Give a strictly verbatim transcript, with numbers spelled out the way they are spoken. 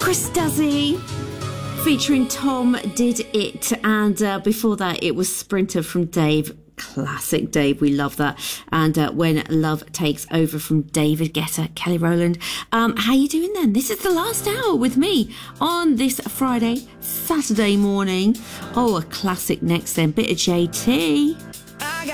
Chris Dazzy featuring Tom Did It, and uh, before that it was Sprinter from Dave. Classic Dave, we love that. And uh, When Love Takes Over from David Guetta, Kelly Rowland. Um, how you doing then? This is the last hour with me on this Friday, Saturday morning. Oh, a classic next then, bit of J T.